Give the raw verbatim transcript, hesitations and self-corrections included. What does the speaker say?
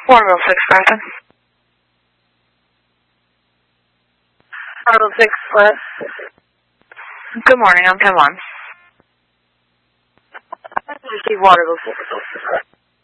Waterville six, Grafton. Waterville six, what? Good morning, I'm ten one. I receive Waterville six.